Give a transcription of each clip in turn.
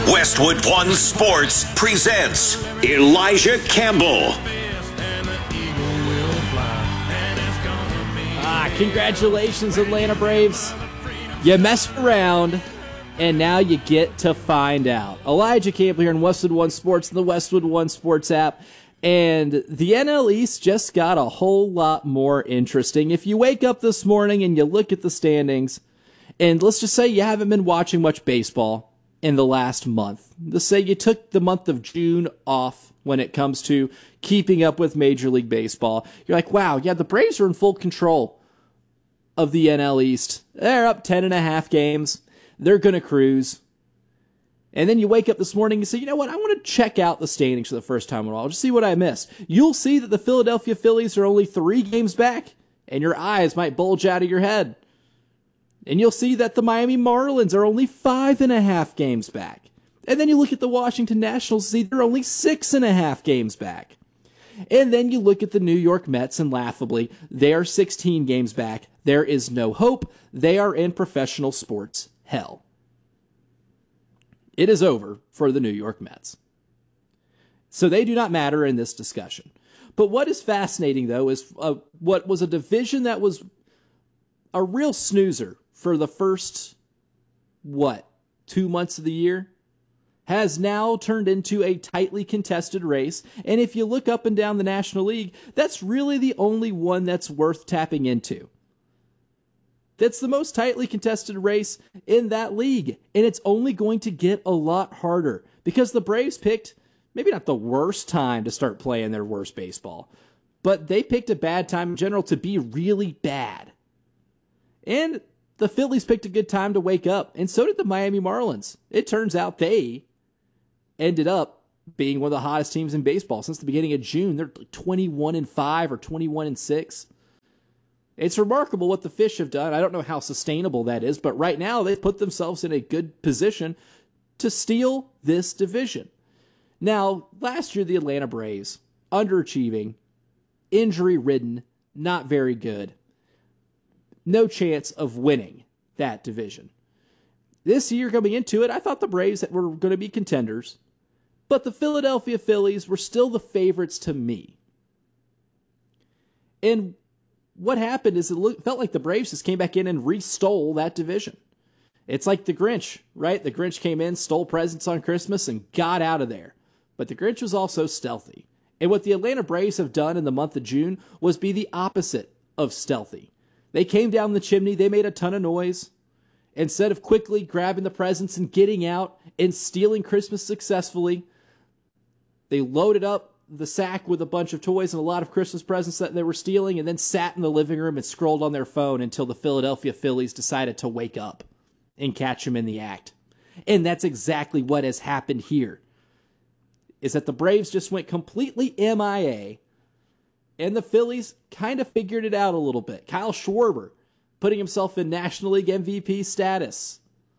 Westwood One Sports presents Elijah Campbell. Congratulations, Atlanta Braves. You messed around, and now you get to find out. Elijah Campbell here in Westwood One Sports and the Westwood One Sports app. And the NL East just got a whole lot more interesting. If you wake up this morning and you look at the standings, and let's just say you haven't been watching much baseball in the last month. Let's say you took the month of June off when it comes to keeping up with Major League Baseball. You're like, wow, yeah, the Braves are in full control of the NL East. They're up 10.5 games. They're going to cruise. And then you wake up this morning and say, you know what, I want to check out the standings for the first time in a while, just see what I missed. You'll see that the Philadelphia Phillies are only 3 games back, and your eyes might bulge out of your head. And you'll see that the Miami Marlins are only 5.5 games back. And then you look at the Washington Nationals and see they're only 6.5 games back. And then you look at the New York Mets, and laughably, they are 16 games back. There is no hope. They are in professional sports hell. It is over for the New York Mets. So they do not matter in this discussion. But what is fascinating, though, is what was a division that was a real snoozer for the first, 2 months of the year, has now turned into a tightly contested race. And if you look up and down the National League, that's really the only one that's worth tapping into. That's the most tightly contested race in that league. And it's only going to get a lot harder because the Braves picked maybe not the worst time to start playing their worst baseball, but they picked a bad time in general to be really bad. And the Phillies picked a good time to wake up, and so did the Miami Marlins. It turns out they ended up being one of the hottest teams in baseball since the beginning of June. They're 21-5 or 21-6. It's remarkable what the Fish have done. I don't know how sustainable that is, but right now they've put themselves in a good position to steal this division. Now, last year the Atlanta Braves, underachieving, injury-ridden, not very good. No chance of winning that division. This year coming into it, I thought the Braves were going to be contenders, but the Philadelphia Phillies were still the favorites to me. And what happened is it felt like the Braves just came back in and restole that division. It's like the Grinch, right? The Grinch came in, stole presents on Christmas, and got out of there. But the Grinch was also stealthy. And what the Atlanta Braves have done in the month of June was be the opposite of stealthy. They came down the chimney, they made a ton of noise. Instead of quickly grabbing the presents and getting out and stealing Christmas successfully, they loaded up the sack with a bunch of toys and a lot of Christmas presents that they were stealing, and then sat in the living room and scrolled on their phone until the Philadelphia Phillies decided to wake up and catch them in the act. And that's exactly what has happened here, is that the Braves just went completely MIA, and the Phillies kind of figured it out a little bit. Kyle Schwarber putting himself in National League MVP status.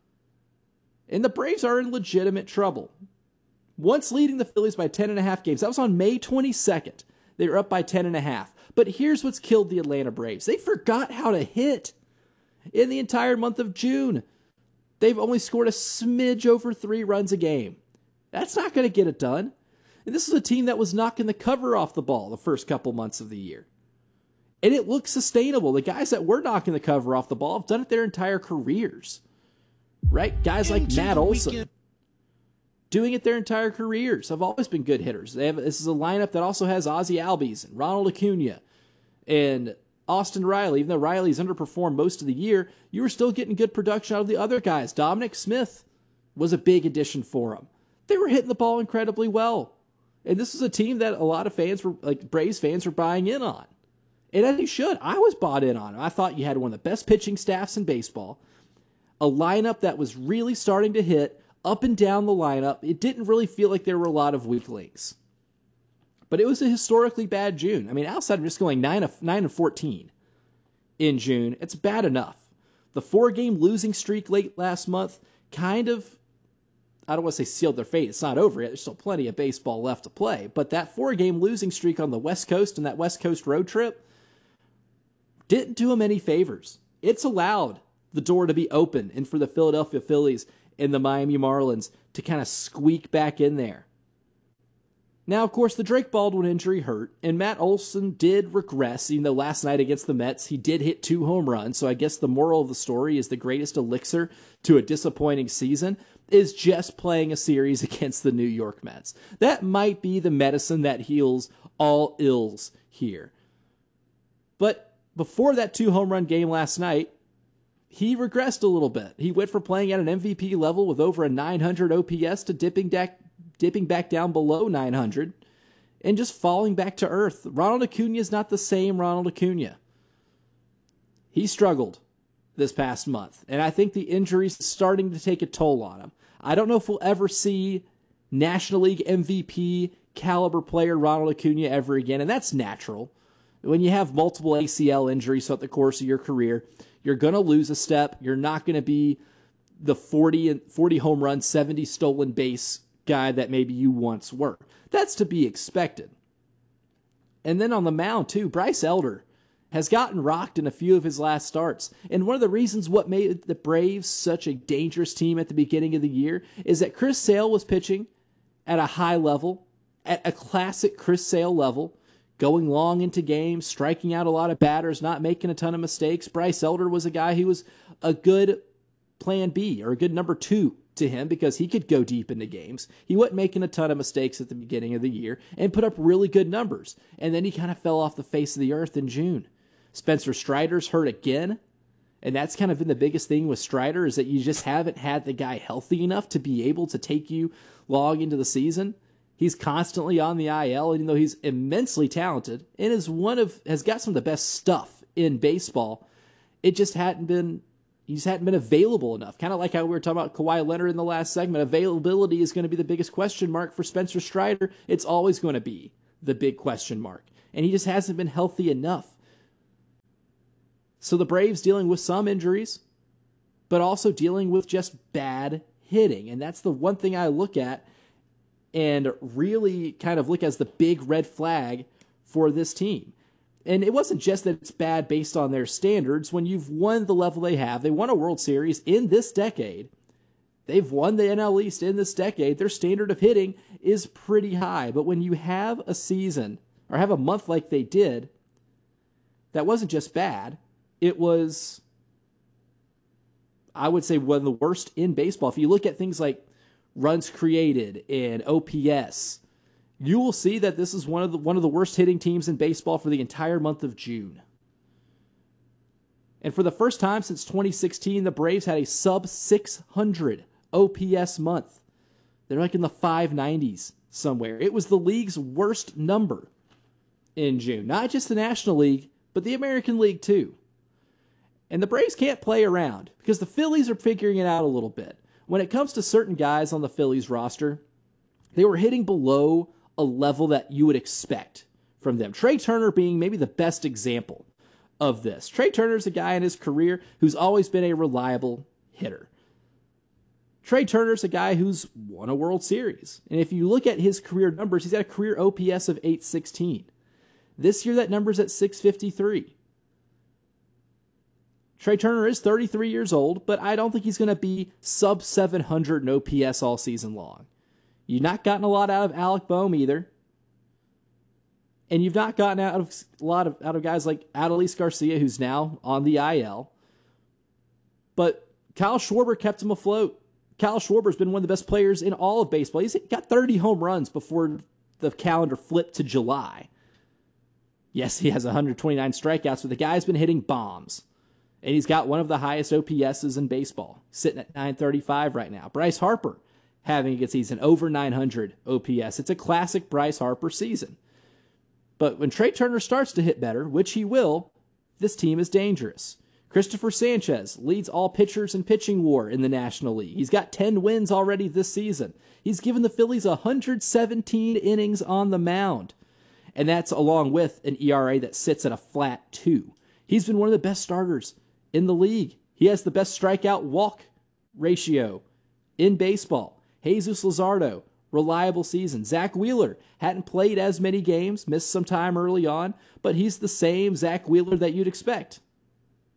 And the Braves are in legitimate trouble. Once leading the Phillies by 10.5 games, that was on May 22nd. They were up by 10.5. But here's what's killed the Atlanta Braves. They forgot how to hit in the entire month of June. They've only scored a smidge over 3 runs a game. That's not going to get it done. And this is a team that was knocking the cover off the ball the first couple months of the year. And it looks sustainable. The guys that were knocking the cover off the ball have done it their entire careers. Right? Guys like Matt Olson doing it their entire careers have always been good hitters. This is a lineup that also has Ozzie Albies and Ronald Acuna and Austin Riley. Even though Riley's underperformed most of the year, you were still getting good production out of the other guys. Dominic Smith was a big addition for them. They were hitting the ball incredibly well. And this is a team that a lot of fans were, like Braves fans, were buying in on. And as you should. I was bought in on it. I thought you had one of the best pitching staffs in baseball. A lineup that was really starting to hit up and down the lineup. It didn't really feel like there were a lot of weak links. But it was a historically bad June. I mean, outside of just going 9-14 in June, it's bad enough. The 4-game losing streak late last month kind of, I don't want to say sealed their fate. It's not over yet. There's still plenty of baseball left to play. But that 4-game losing streak on the West Coast and that West Coast road trip didn't do them any favors. It's allowed the door to be open and for the Philadelphia Phillies in the Miami Marlins to kind of squeak back in there. Now, of course, the Drake Baldwin injury hurt, and Matt Olson did regress, even though last night against the Mets, he did hit 2 home runs. So I guess the moral of the story is the greatest elixir to a disappointing season is just playing a series against the New York Mets. That might be the medicine that heals all ills here. But before that 2 home run game last night, he regressed a little bit. He went from playing at an MVP level with over a 900 OPS to dipping back down below 900 and just falling back to earth. Ronald Acuna is not the same Ronald Acuna. He struggled this past month, and I think the injury's starting to take a toll on him. I don't know if we'll ever see National League MVP caliber player Ronald Acuna ever again, and that's natural. When you have multiple ACL injuries throughout the course of your career, you're going to lose a step. You're not going to be the 40 home run, 70 stolen base guy that maybe you once were. That's to be expected. And then on the mound, too, Bryce Elder has gotten rocked in a few of his last starts. And one of the reasons what made the Braves such a dangerous team at the beginning of the year is that Chris Sale was pitching at a high level, at a classic Chris Sale level, going long into games, striking out a lot of batters, not making a ton of mistakes. Bryce Elder was a guy who was a good plan B or a good number 2 to him because he could go deep into games. He wasn't making a ton of mistakes at the beginning of the year and put up really good numbers. And then he kind of fell off the face of the earth in June. Spencer Strider's hurt again. And that's kind of been the biggest thing with Strider is that you just haven't had the guy healthy enough to be able to take you long into the season. He's constantly on the IL, even though he's immensely talented and has got some of the best stuff in baseball. It just hadn't been available enough. Kind of like how we were talking about Kawhi Leonard in the last segment. Availability is going to be the biggest question mark for Spencer Strider. It's always going to be the big question mark. And he just hasn't been healthy enough. So the Braves dealing with some injuries, but also dealing with just bad hitting. And that's the one thing I look at and really kind of look as the big red flag for this team. And it wasn't just that it's bad based on their standards. When you've won the level they have, they won a World Series in this decade. They've won the NL East in this decade. Their standard of hitting is pretty high. But when you have a season or have a month like they did, that wasn't just bad. It was, I would say, one of the worst in baseball. If you look at things like runs created and OPS, you will see that this is one of the worst hitting teams in baseball for the entire month of June. And for the first time since 2016, the Braves had a sub 600 OPS month. They're like in the 590s somewhere. It was the league's worst number in June. Not just the National League, but the American League too. And the Braves can't play around because the Phillies are figuring it out a little bit. When it comes to certain guys on the Phillies roster, they were hitting below a level that you would expect from them. Trey Turner being maybe the best example of this. Trey Turner's a guy in his career who's always been a reliable hitter. Trey Turner's a guy who's won a World Series. And if you look at his career numbers, he's got a career OPS of 816. This year that number's at 653. Trey Turner is 33 years old, but I don't think he's going to be sub 700 in OPS all season long. You've not gotten a lot out of Alec Boehm either. And you've not gotten out of guys like Adolis Garcia, who's now on the IL. But Kyle Schwarber kept him afloat. Kyle Schwarber's been one of the best players in all of baseball. He's got 30 home runs before the calendar flipped to July. Yes, he has 129 strikeouts, but the guy's been hitting bombs. And he's got one of the highest OPSs in baseball, sitting at 935 right now. Bryce Harper having a good season, over 900 OPS. It's a classic Bryce Harper season. But when Trey Turner starts to hit better, which he will, this team is dangerous. Christopher Sanchez leads all pitchers in pitching WAR in the National League. He's got 10 wins already this season. He's given the Phillies 117 innings on the mound. And that's along with an ERA that sits at a flat 2. He's been one of the best starters in the league. He has the best strikeout walk ratio in baseball. Jesus Luzardo, reliable season. Zach Wheeler hadn't played as many games, missed some time early on, but he's the same Zach Wheeler that you'd expect.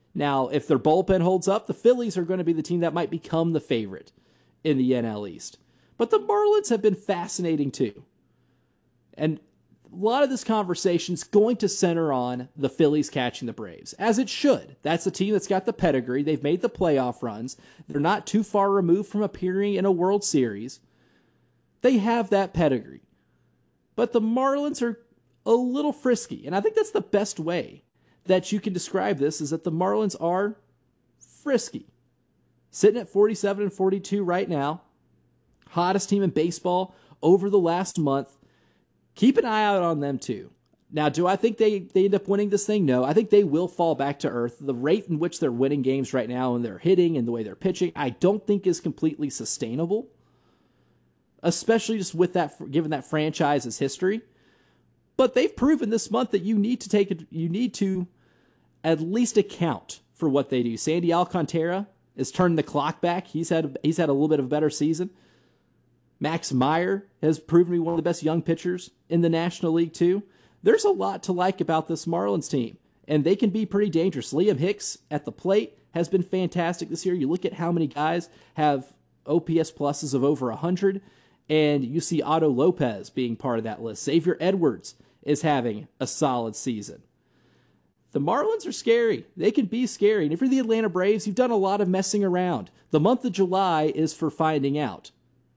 Now, if their bullpen holds up, the Phillies are going to be the team that might become the favorite in the NL East. But the Marlins have been fascinating too. And a lot of this conversation is going to center on the Phillies catching the Braves, as it should. That's a team that's got the pedigree. They've made the playoff runs. They're not too far removed from appearing in a World Series. They have that pedigree. But the Marlins are a little frisky, and I think that's the best way that you can describe this, is that the Marlins are frisky. Sitting at 47-42 right now. Hottest team in baseball over the last month. Keep an eye out on them too. Now, do I think they end up winning this thing? No. I think they will fall back to earth. The rate in which they're winning games right now and they're hitting and the way they're pitching, I don't think is completely sustainable. Especially just with that, given that franchise's history. But they've proven this month that you need to at least account for what they do. Sandy Alcantara has turned the clock back. He's had a little bit of a better season. Max Meyer has proven to be one of the best young pitchers in the National League too. There's a lot to like about this Marlins team, and they can be pretty dangerous. Liam Hicks at the plate has been fantastic this year. You look at how many guys have OPS pluses of over 100, and you see Otto Lopez being part of that list. Xavier Edwards is having a solid season. The Marlins are scary. They can be scary. And if you're the Atlanta Braves, you've done a lot of messing around. The month of July is for finding out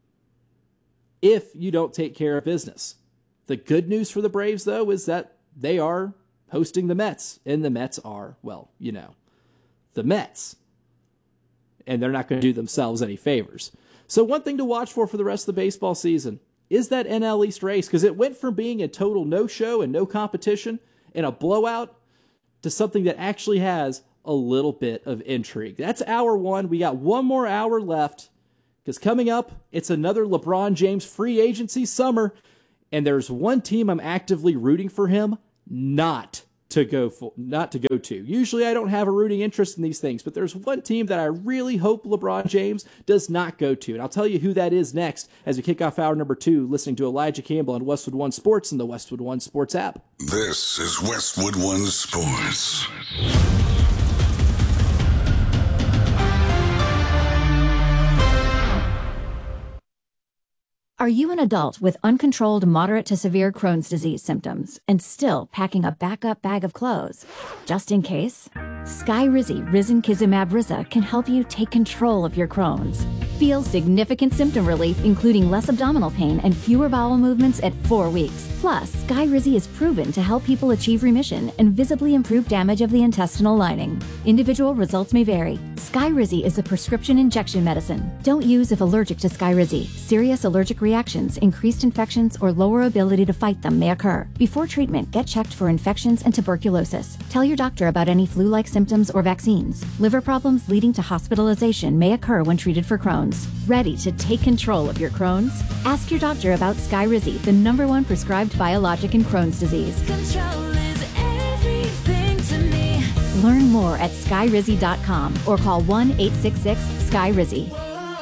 if you don't take care of business. The good news for the Braves, though, is that they are hosting the Mets. And the Mets are, well, the Mets. And they're not going to do themselves any favors. So one thing to watch for the rest of the baseball season is that NL East race, because it went from being a total no-show and no competition and a blowout to something that actually has a little bit of intrigue. That's hour one. We got one more hour left, because coming up, it's another LeBron James free agency summer, and there's one team I'm actively rooting for him not to go to. Usually I don't have a rooting interest in these things, but there's one team that I really hope LeBron James does not go to, and I'll tell you who that is next as we kick off hour number 2, listening to Elijah Campbell on Westwood One Sports and the Westwood One Sports app. This is Westwood One Sports. Are you an adult with uncontrolled moderate to severe Crohn's disease symptoms and still packing a backup bag of clothes? Just in case, Skyrizi Risankizumab Riza can help you take control of your Crohn's. Feel significant symptom relief, including less abdominal pain and fewer bowel movements at 4 weeks. Plus, Skyrizi is proven to help people achieve remission and visibly improve damage of the intestinal lining. Individual results may vary. Skyrizi is a prescription injection medicine. Don't use if allergic to Skyrizi. Serious allergic reactions, increased infections, or lower ability to fight them may occur. Before treatment, get checked for infections and tuberculosis. Tell your doctor about any flu-like symptoms or vaccines. Liver problems leading to hospitalization may occur when treated for Crohn's. Ready to take control of your Crohn's? Ask your doctor about Skyrizi, the #1 prescribed biologic in Crohn's disease. Control is everything to me. Learn more at skyrizi.com or call 1-866-SKYRIZI.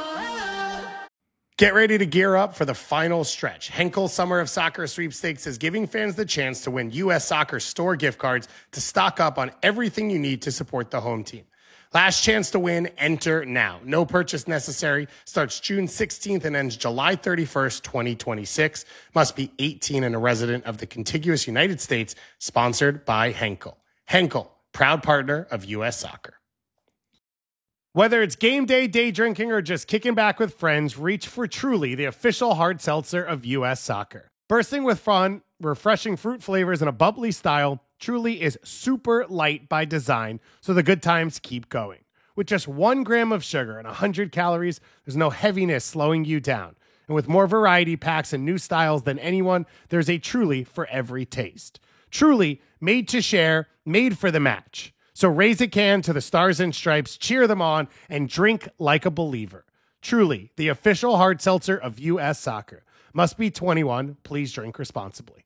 Get ready to gear up for the final stretch. Henkel Summer of Soccer Sweepstakes is giving fans the chance to win U.S. Soccer store gift cards to stock up on everything you need to support the home team. Last chance to win, enter now. No purchase necessary. Starts June 16th and ends July 31st, 2026. Must be 18 and a resident of the contiguous United States. Sponsored by Henkel. Henkel, proud partner of U.S. Soccer. Whether it's game day, day drinking, or just kicking back with friends, reach for Truly, the official hard seltzer of U.S. Soccer. Bursting with fun, refreshing fruit flavors, and a bubbly style, Truly is super light by design, so the good times keep going. With just 1 gram of sugar and 100 calories, there's no heaviness slowing you down. And with more variety packs and new styles than anyone, there's a Truly for every taste. Truly, made to share, made for the match. So raise a can to the Stars and Stripes, cheer them on, and drink like a believer. Truly, the official hard seltzer of U.S. Soccer. Must be 21. Please drink responsibly.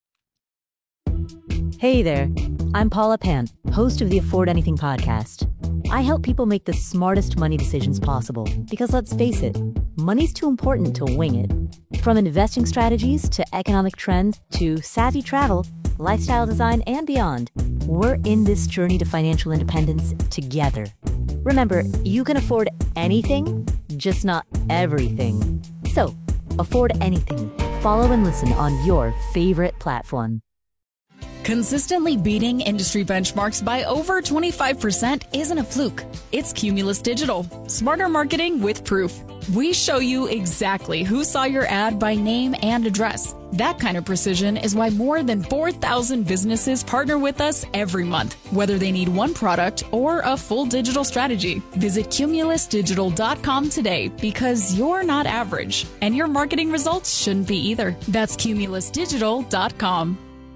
Hey there, I'm Paula Pan, host of the Afford Anything podcast. I help people make the smartest money decisions possible because, let's face it, money's too important to wing it. From investing strategies to economic trends to savvy travel, lifestyle design, and beyond. We're in this journey to financial independence together. Remember, you can afford anything, just not everything. So, afford anything. Follow and listen on your favorite platform. Consistently beating industry benchmarks by over 25% isn't a fluke. It's Cumulus Digital. Smarter marketing with proof. We show you exactly who saw your ad by name and address. That kind of precision is why more than 4,000 businesses partner with us every month, whether they need one product or a full digital strategy. Visit cumulusdigital.com today because you're not average, and your marketing results shouldn't be either. That's cumulusdigital.com.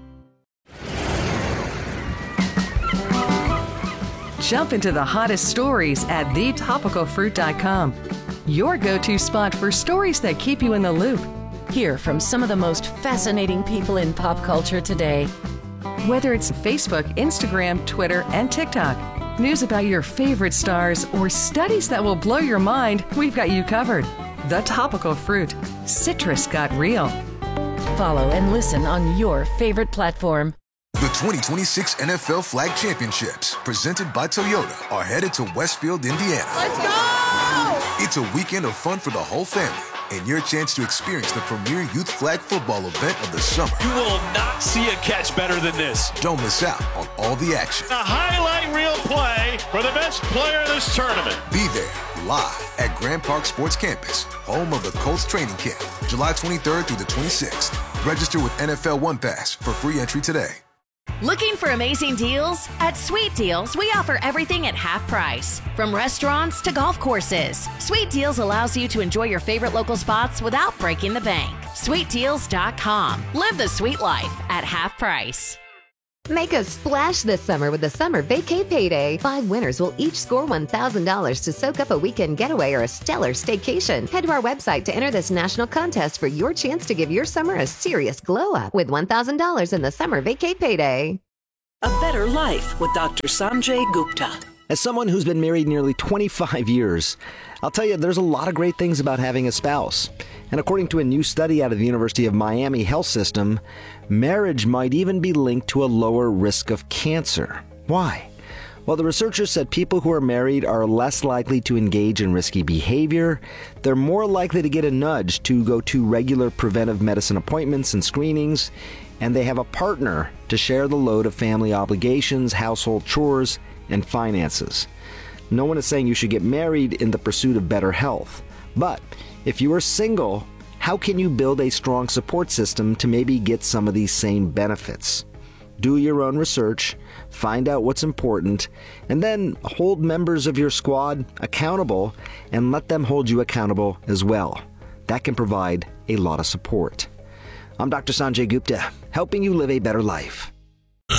Jump into the hottest stories at thetopicalfruit.com. Your go-to spot for stories that keep you in the loop. Hear from some of the most fascinating people in pop culture today. Whether it's Facebook, Instagram, Twitter, and TikTok, news about your favorite stars, or studies that will blow your mind, we've got you covered. The Topical Fruit. Citrus got real. Follow and listen on your favorite platform. The 2026 NFL Flag Championships, presented by Toyota, are headed to Westfield, Indiana. Let's go! It's a weekend of fun for the whole family and your chance to experience the premier youth flag football event of the summer. You will not see a catch better than this. Don't miss out on all the action. A highlight reel play for the best player in this tournament. Be there live at Grand Park Sports Campus, home of the Colts training camp, July 23rd through the 26th. Register with NFL One Pass for free entry today. Looking for amazing deals? At Sweet Deals, we offer everything at half price. From restaurants to golf courses, Sweet Deals allows you to enjoy your favorite local spots without breaking the bank. SweetDeals.com. Live the sweet life at half price. Make a splash this summer with the Summer Vacay Payday. 5 winners will each score $1,000 to soak up a weekend getaway or a stellar staycation. Head to our website to enter this national contest for your chance to give your summer a serious glow up with $1,000 in the Summer Vacay Payday. A better life with Dr. Sanjay Gupta. As someone who's been married nearly 25 years, I'll tell you there's a lot of great things about having a spouse. And according to a new study out of the University of Miami Health System, marriage might even be linked to a lower risk of cancer. Why? Well, the researchers said people who are married are less likely to engage in risky behavior, they're more likely to get a nudge to go to regular preventive medicine appointments and screenings, and they have a partner to share the load of family obligations, household chores, and finances. No one is saying you should get married in the pursuit of better health. But if you are single, how can you build a strong support system to maybe get some of these same benefits? Do your own research, find out what's important, and then hold members of your squad accountable and let them hold you accountable as well. That can provide a lot of support. I'm Dr. Sanjay Gupta, helping you live a better life.